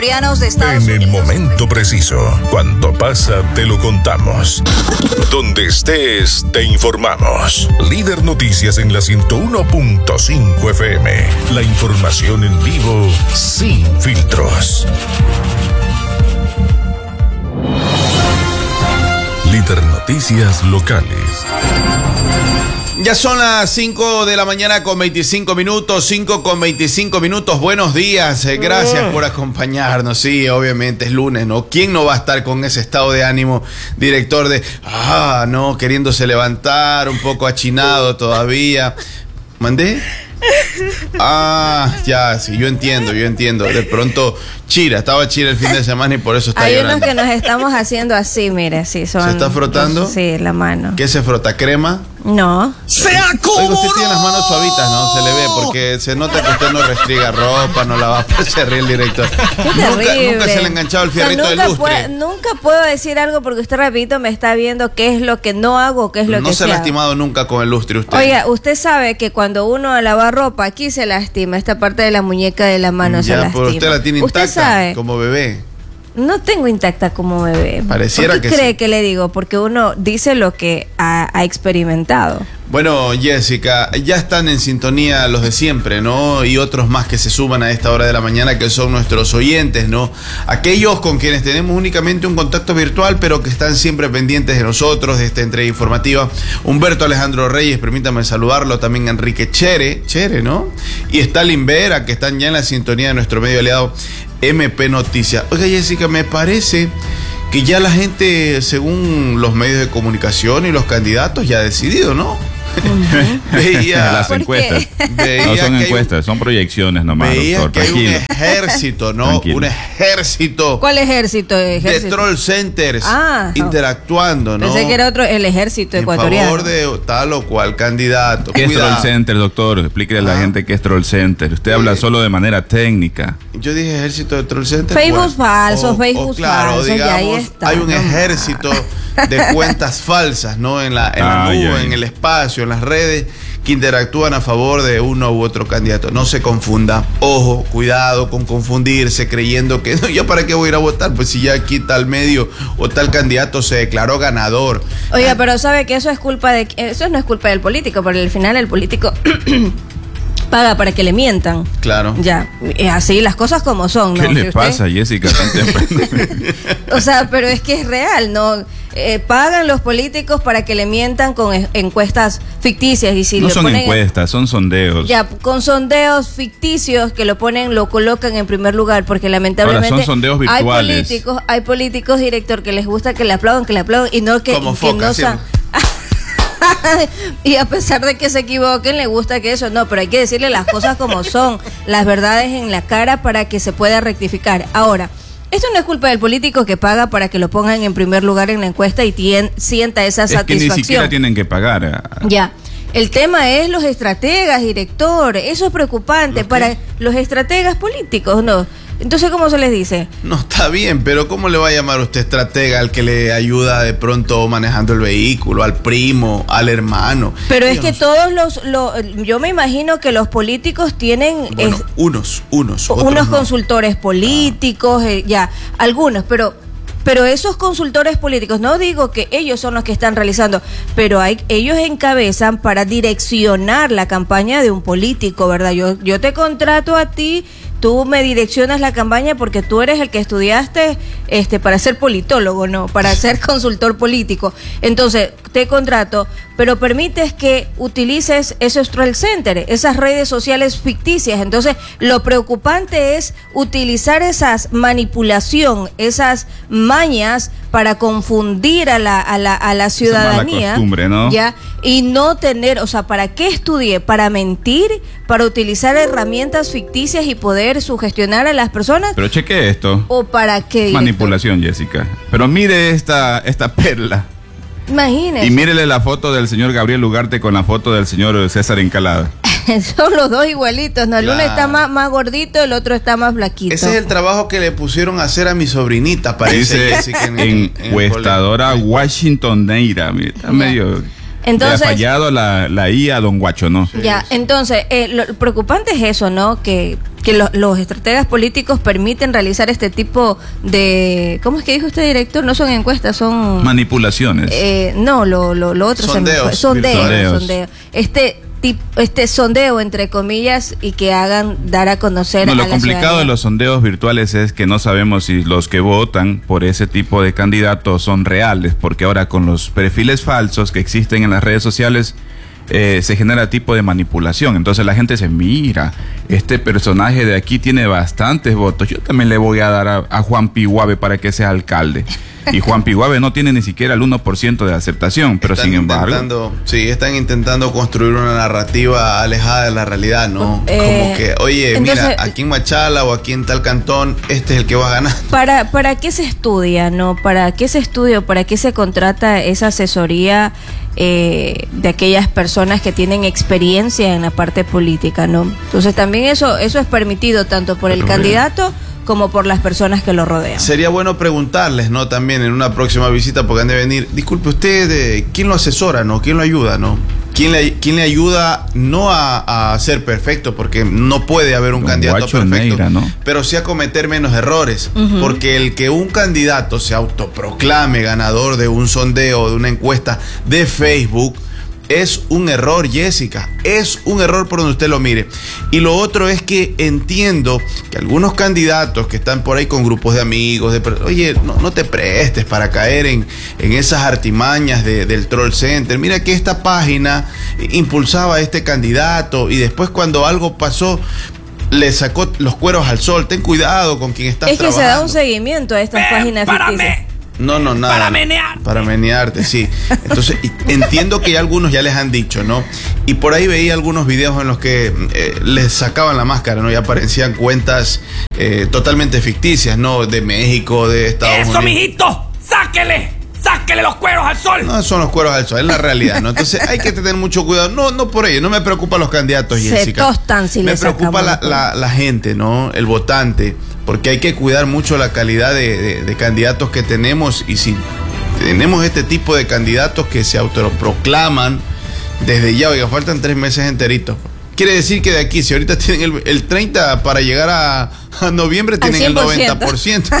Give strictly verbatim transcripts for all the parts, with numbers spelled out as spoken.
De Estados en el Unidos. momento preciso, cuando pasa te lo contamos. Donde estés te informamos. Líder Noticias en la ciento uno punto cinco F M. La información en vivo sin filtros. Líder Noticias locales. Ya son las cinco de la mañana con veinticinco minutos, cinco con veinticinco minutos. Buenos días, eh, gracias por acompañarnos. Sí, obviamente es lunes, ¿no? ¿Quién no va a estar con ese estado de ánimo, director de, ah, no, queriéndose levantar, un poco achinado todavía? ¿Mandé? Ah, ya, sí, yo entiendo, yo entiendo. De pronto, Chira, estaba Chira el fin de semana y por eso está Hay llorando. unos que nos estamos haciendo así, mire, sí, son... ¿Se está frotando? Sí, la mano. ¿Qué se frota? ¿Crema? No. ¡Se acomodó! Oiga, usted tiene las manos suavitas, ¿no? Se le ve, porque se nota que usted no restriega ropa, no la va a se ríe el director. Qué Nunca, terrible. nunca se le ha enganchado el O sea, fierrito del nunca lustre. puedo- nunca puedo decir algo porque usted, repito, me está viendo qué es lo que no hago, qué es lo No que se ha sí hago. lastimado nunca con el lustre usted. Oiga, usted sabe que cuando uno lava ropa, aquí se lastima, esta parte de la muñeca de la mano se ya, lastima. pero usted la tiene Usted intacta, sabe, como bebé. no tengo intacta como bebé. Pareciera ¿Por qué que cree sí. que le digo? Porque uno dice lo que ha, ha experimentado. Bueno, Jessica, ya están en sintonía los de siempre, ¿no? Y otros más que se suman a esta hora de la mañana, que son nuestros oyentes, ¿no? Aquellos con quienes tenemos únicamente un contacto virtual, pero que están siempre pendientes de nosotros, de esta entrega informativa. Humberto Alejandro Reyes, permítame saludarlo, también Enrique Chere, Chere, ¿no? Y Stalin Vera, que están ya en la sintonía de nuestro medio aliado M P Noticias. Oiga, Jessica, me parece que ya la gente, según los medios de comunicación y los candidatos, ya ha decidido, ¿no? Veía, las encuestas. veía No son que hay encuestas, un- son proyecciones nomás, veía doctor. que hay un Tranquilo. ejército, ¿no? Tranquilo. Un ejército ¿Cuál ejército? de ejército? troll centers Ah, interactuando, ¿no? Pensé que era otro, el ejército en ecuatoriano. favor de tal o cual candidato. ¿Qué es Cuidado. Troll Center, doctor? Explíquele a la Ah. gente qué es Troll Center. Usted habla solo de manera técnica. Yo dije ejército de troll centers. Facebook falsos, o- Facebook o claro, falsos, y digamos, ahí está, hay un no ejército de cuentas falsas, ¿no? En la, en la Ay, nube, ay. en el espacio, en las redes, que interactúan a favor de uno u otro candidato. No se confunda. Ojo, cuidado con confundirse creyendo que no, ¿ya para qué voy a ir a votar? Pues si ya aquí tal medio o tal candidato se declaró ganador. Oiga, pero sabe que eso es culpa de, eso no es culpa del político, porque al final el político paga para que le mientan. Claro. Ya, es así las cosas como son, ¿no? ¿Qué Si le usted- pasa, Jessica? tan temprano? O sea, pero es que es real, ¿no? Eh, pagan los políticos para que le mientan con e- encuestas ficticias y si No le son ponen encuestas, son sondeos. ya con sondeos ficticios que lo ponen, lo colocan en primer lugar, porque lamentablemente Ahora, son sondeos hay virtuales. políticos, hay políticos, director, que les gusta que le aplaudan, que le aplaudan y no que, Como que foca, no ¿sí? sa- y a pesar de que se equivoquen, le gusta que eso, no, pero hay que decirle las cosas como son, las verdades en la cara para que se pueda rectificar. Ahora, esto no es culpa del político que paga para que lo pongan en primer lugar en la encuesta y tien- sienta esa Es que ni satisfacción. siquiera tienen que pagar. Ya. El tema es los estrategas, director. Eso es preocupante ¿Los qué? para los estrategas políticos, ¿no? Entonces, ¿cómo se les dice? No, está bien, pero ¿cómo le va a llamar usted estratega al que le ayuda de pronto manejando el vehículo, al primo, al hermano? Pero es que Digamos, todos los, lo- yo me imagino que los políticos tienen Bueno, es- unos, unos. otros unos no. consultores políticos, eh, ya, algunos, pero pero esos consultores políticos, no digo que ellos son los que están realizando, pero hay, ellos encabezan para direccionar la campaña de un político, ¿verdad? Yo, yo te contrato a ti, tú me direccionas la campaña porque tú eres el que estudiaste este para ser politólogo, ¿no? Para ser consultor político. Entonces, te contrato, pero permites que utilices esos troll centers, esas redes sociales ficticias. Entonces, lo preocupante es utilizar esas manipulación, esas mañas para confundir a la, a la, a la ciudadanía. mala costumbre, ¿no? Ya, y no tener, o sea, ¿para qué estudié? ¿Para mentir? ¿Para utilizar herramientas ficticias y poder sugestionar a las personas? Pero cheque esto. ¿O para qué? director? Manipulación, Jessica. Pero mire esta, esta perla. Imagínese. Y mírele la foto del señor Gabriel Ugarte con la foto del señor César Encalada. Son los dos igualitos, ¿no? El uno Claro. está más, más gordito, el otro está más flaquito. Ese es el trabajo que le pusieron a hacer a mi sobrinita, parece. Dice Jessica, en- en- en el encuestadora colegio. Washington Neira. Mire, está Ya. medio... Entonces- le ha fallado la, la I a Don Guacho, ¿no? Ya, entonces, eh, lo preocupante es eso, ¿no? Que que lo, los estrategas políticos permiten realizar este tipo de, ¿cómo es que dijo usted, director? No son encuestas, son manipulaciones. Eh, no, lo, lo, lo otro sondeos, se me fue. Sondeo, sondeos. sondeo. Este tipo, este sondeo entre comillas y que hagan dar a conocer No, a lo la complicado ciudadanía. de los sondeos virtuales es que no sabemos si los que votan por ese tipo de candidatos son reales, porque ahora con los perfiles falsos que existen en las redes sociales eh, se genera tipo de manipulación. Entonces la gente se mira, este personaje de aquí tiene bastantes votos, yo también le voy a dar a, a Juan Piguave para que sea alcalde. Y Juan Piguave no tiene ni siquiera el uno por ciento de aceptación, pero Están sin embargo... intentando- Sí, están intentando construir una narrativa alejada de la realidad, ¿no? Eh, Como que, oye, entonces- mira, aquí en Machala o aquí en tal cantón, este es el que va a ganar. ¿Para, ¿Para qué se estudia, no? ¿Para qué se estudia? ¿Para qué se contrata esa asesoría eh, de aquellas personas que tienen experiencia en la parte política, no? Entonces también eso, eso es permitido tanto por el Pero candidato como por las personas que lo rodean. Sería bueno preguntarles, ¿no? También en una próxima visita, porque han de venir, disculpe usted, eh, ¿quién lo asesora, no? ¿Quién lo ayuda, no? ¿Quién le, quién le ayuda no a, a ser perfecto? Porque no puede haber un Don candidato Guacho perfecto, Neira, ¿no? pero sí a cometer menos errores. Ujú. Porque el que un candidato se autoproclame ganador de un sondeo, de una encuesta de Facebook, es un error, Jessica. Es un error por donde usted lo mire. Y lo otro es que entiendo que algunos candidatos que están por ahí con grupos de amigos, de, oye, no, no te prestes para caer en, en esas artimañas de, del troll center. Mira que esta página impulsaba a este candidato y después cuando algo pasó le sacó los cueros al sol. Ten cuidado con quien estás Es que trabajando. se da un seguimiento a estas páginas ficticias. No, no, nada. Para menear. Para menearte, sí. Entonces, y- entiendo que ya algunos ya les han dicho, ¿no? Y por ahí veía algunos videos en los que eh, les sacaban la máscara, ¿no? Y aparecían cuentas eh, totalmente ficticias, ¿no? De México, de Estados ¡Eso, Unidos. mijito! ¡Sáquele! ¡Sáquele los cueros al sol! No, son los cueros al sol, es la realidad, ¿no? Entonces hay que tener mucho cuidado. No, no por ello, no me preocupan los candidatos, Se Jessica. tostan si Me le preocupa sacamos la, los la, la gente, ¿no? El votante, porque hay que cuidar mucho la calidad de, de- de candidatos que tenemos y si tenemos este tipo de candidatos que se autoproclaman desde ya, oiga, faltan tres meses enteritos. Quiere decir que de aquí, si ahorita tienen el, el treinta para llegar a, a noviembre, Al tienen el noventa por ciento.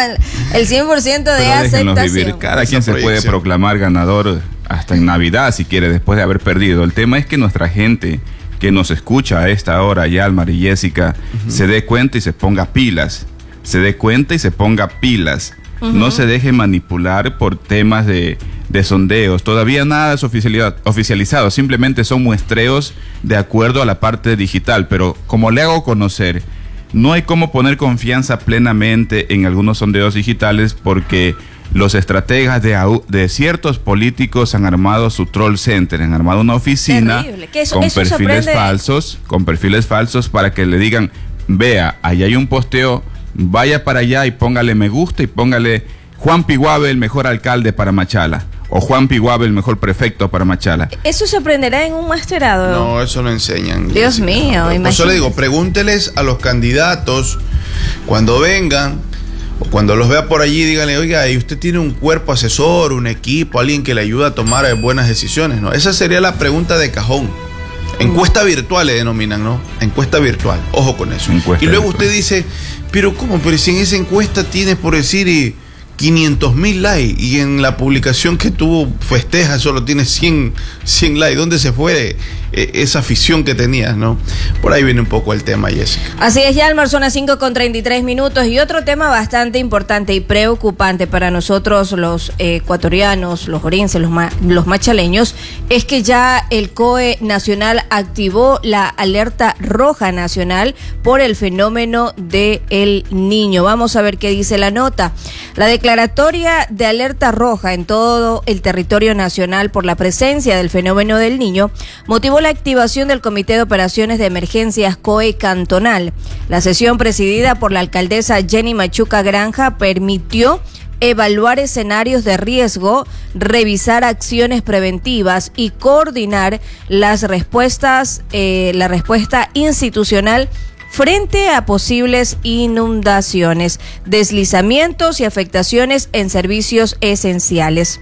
El cien por ciento de Pero déjenlos vivir. aceptación. Cada Esa quien se puede proyección. proclamar ganador hasta en Navidad si quiere, después de haber perdido. El tema es que nuestra gente que nos escucha a esta hora, Yalmar y Jessica, se dé cuenta y se ponga pilas. Se dé cuenta y se ponga pilas. No se deje manipular por temas de, de sondeos. Todavía nada es oficialidad- oficializado. Simplemente son muestreos de acuerdo a la parte digital. Pero como le hago conocer, no hay cómo poner confianza plenamente en algunos sondeos digitales porque los estrategas de, au- de ciertos políticos han armado su troll center, han armado una oficina Terrible, que eso- con eso se perfiles aprende- falsos, con perfiles falsos para que le digan, vea, ahí hay un posteo, vaya para allá y póngale me gusta y póngale Juan Piguave el mejor alcalde para Machala o Juan Piguave el mejor prefecto para Machala. Eso se aprenderá en un masterado. No, eso no enseñan. Dios Jessica. mío, Por eso imagínate. le digo, pregúnteles a los candidatos cuando vengan o cuando los vea por allí, díganle, oiga, ¿y usted tiene un cuerpo asesor, un equipo, alguien que le ayuda a tomar eh, buenas decisiones? ¿No? Esa sería la pregunta de cajón. Encuesta virtual le denominan, ¿no? Encuesta virtual, ojo con eso. Encuesta y luego virtual. usted dice, pero ¿cómo? Pero si en esa encuesta tiene, por decir, y quinientos mil likes y en la publicación que tuvo festeja solo tiene cien, cien likes. ¿Dónde se fue eh, esa afición que tenías, no? Por ahí viene un poco el tema, Jessica. Así es, Yalmar, son las cinco con treinta y tres minutos. Y otro tema bastante importante y preocupante para nosotros los eh, ecuatorianos, los orenses, los, ma- los machaleños, es que ya el C O E nacional activó la alerta roja nacional por el fenómeno del Niño. Vamos a ver qué dice la nota. La declaratoria de alerta roja en todo el territorio nacional por la presencia del fenómeno del Niño motivó la activación del Comité de Operaciones de Emergencias C O E cantonal. La sesión presidida por la alcaldesa Jenny Machuca Granja permitió evaluar escenarios de riesgo, revisar acciones preventivas y coordinar las respuestas, eh, la respuesta institucional frente a posibles inundaciones, deslizamientos y afectaciones en servicios esenciales.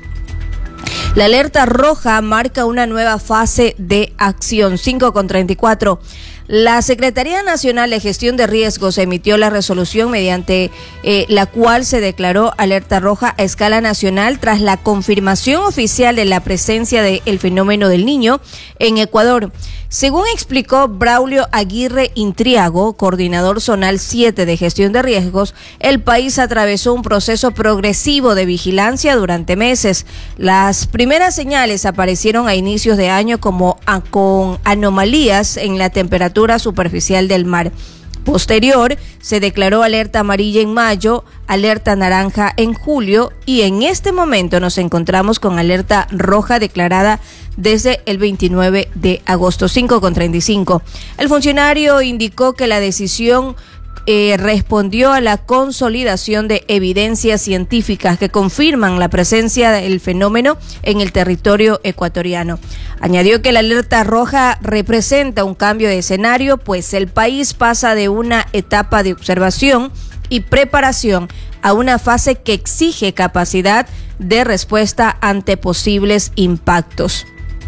La alerta roja marca una nueva fase de acción. cinco con treinta y cuatro. La Secretaría Nacional de Gestión de Riesgos emitió la resolución mediante eh, la cual se declaró alerta roja a escala nacional tras la confirmación oficial de la presencia del fenómeno del Niño en Ecuador. Según explicó Braulio Aguirre Intriago, coordinador zonal siete de gestión de riesgos, el país atravesó un proceso progresivo de vigilancia durante meses. Las primeras señales aparecieron a inicios de año como a, con anomalías en la temperatura superficial del mar. Posterior, se declaró alerta amarilla en mayo, alerta naranja en julio y en este momento nos encontramos con alerta roja declarada desde el veintinueve de agosto, cinco con treinta y cinco. El funcionario indicó que la decisión Eh, respondió a la consolidación de evidencias científicas que confirman la presencia del fenómeno en el territorio ecuatoriano. Añadió que la alerta roja representa un cambio de escenario, pues el país pasa de una etapa de observación y preparación a una fase que exige capacidad de respuesta ante posibles impactos.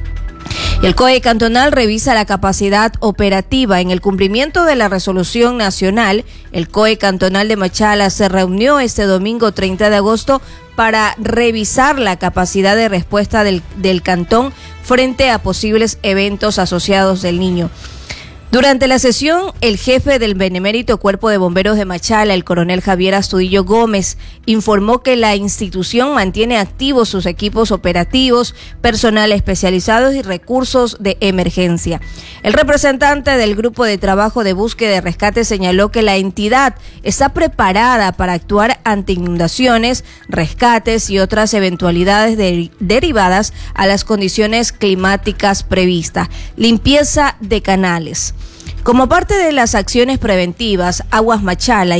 El C O E cantonal revisa la capacidad operativa en el cumplimiento de la resolución nacional. El C O E cantonal de Machala se reunió este domingo treinta de agosto para revisar la capacidad de respuesta del, del cantón frente a posibles eventos asociados del Niño. Durante la sesión, el jefe del Benemérito Cuerpo de Bomberos de Machala, el coronel Javier Astudillo Gómez, informó que la institución mantiene activos sus equipos operativos, personal especializado y recursos de emergencia. El representante del Grupo de Trabajo de Búsqueda y Rescate señaló que la entidad está preparada para actuar ante inundaciones, rescates y otras eventualidades de, derivadas a las condiciones climáticas previstas. Limpieza de canales. Como parte de las acciones preventivas, Aguas Machala